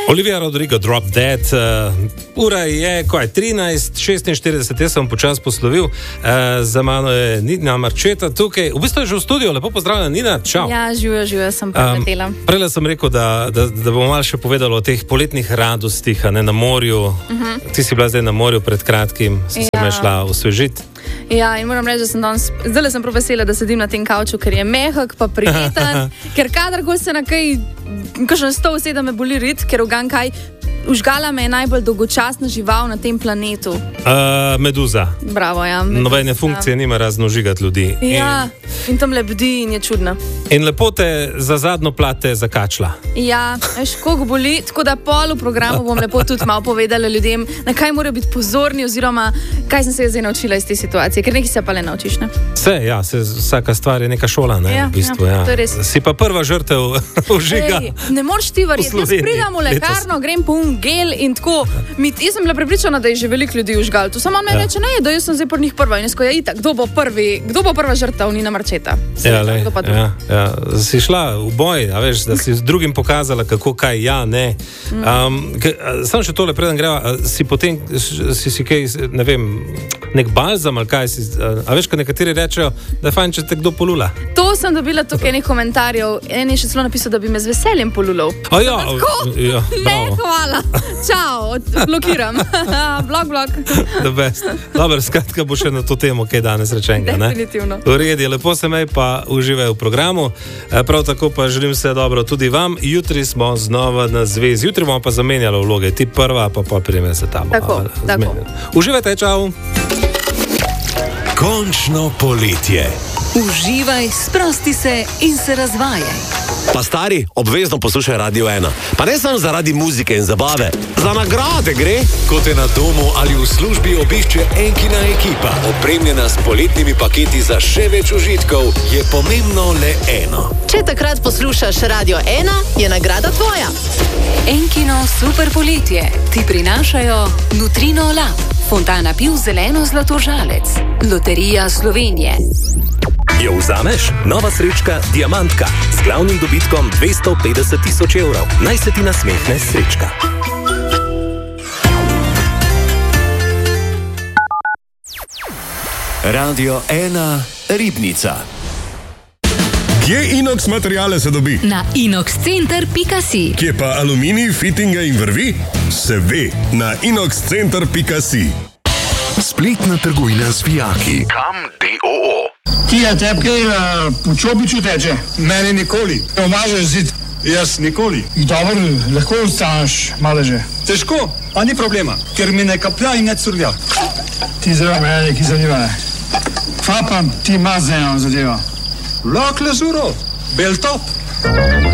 Olivia Rodrigo, Drop Dead. Ura je, 13:46, jaz sem počas poslovil. Za mano je Nina Marčeta tukaj. V bistvu je že v studiu, lepo pozdravljena Nina, čau. Ja, živijo, sem priletela. Prej sem rekel, da bomo malo še povedali o teh poletnih radostih, ne, na morju. Ti si bila zdaj na morju pred kratkim, si se me šla osvežiti. Ja, in moram reči, da sem danes, zdaj sem prav vesela, da sedim na tem kavču, ker je mehak, pa prijeten, ker kadarkoli se na kakšen stol sedem, me boli rit, ker užgala me je najbolj dolgočasna žival na tem planetu. Meduza. Bravo, ja. Nobene funkcije nima razen užigati ljudi. Ja, in tam lebdi in je čudna. In lepo te za zadnjo plate zakačla. Ja, veš, koliko boli, tako da pol v programu bom lepo tudi malo povedala ljudem, na kaj morajo biti pozorni oziroma kaj sem se zdaj naučila iz te situacije, ker nekaj se pa le naučiš, ne? Vsaka stvar je neka šola, ne? Ja, v bistvu, ja, to je res. Si pa prva žrtev užiga. Ne moreš ti verjeti, jaz pridem v lekarno, grem po gel in tako. Jaz sem bila prepričana, da je že veliko ljudi užgal. Tu samo on me reče, ne, da jaz sem zdaj pri njih prva. In jaz ko je itak, kdo bo prva žrtev, Nina Marčeta? Si šla v boj, a veš, da si z drugim pokazala, kako kaj ja, ne. Samo še tole, preden greva, si potem, si kaj, ne vem, nek balzam ali kaj si, a veš, ko nekateri rečejo, da je fajn, če te kdo polula. To sem dobila tukaj nekaj komentarjev. En je še celo napisal, da bi me z veseljem polulal. Ja, ne, hvala. Čau, blokiram. Blok. The best. Dobar, skratka bo še na to temo, kaj danes rečenega, ne? Definitivno. V redu, lepo se mej, pa uživaj v programu. Prav tako pa želim vse dobro tudi vam. Jutri smo znova na zvezi. Jutri bomo pa zamenjali vloge. Ti prva, pa prijeme se tam. Tako. Uživajte, čau. Končno poletje. Uživaj, sprosti se in se razvajaj. Pa stari, obvezno poslušaj Radio 1. Pa ne samo zaradi muzike in zabave, za nagrade gre. Ko te na domu ali v službi obišče Enkina ekipa, opremljena s poletnimi paketi za še več užitkov, je pomembno le eno. Če takrat poslušaš Radio 1, je nagrada tvoja. Enkino super poletje ti prinašajo Nutrino Lab, Fontana piv zeleno zlatožalec, Loterija Slovenije. Jo vzameš? Nova srečka Diamantka z glavnim dobitkom 250 000 evrov. Naj se ti nasmehne srečka. Radio 1 Ribnica. Kje Inox materiale se dobi? Na inoxcenter.si. Kje pa aluminij, fitinga in vrvi? Se ve, na inoxcenter.si. Spletna trgovina z vijaki. Kam D.O.O. Ti je tebi kaj po čopiču teče? Meni nikoli. Omažeš zid? Jaz nikoli. Dobro, lahko ostaneš maleže. Težko, a ni problema, ker mi ne kaplja in ne curlja. Ti zelo mene neki zanima. Fapam, ti ima z eno zadeva. Lak lezuro, bel top.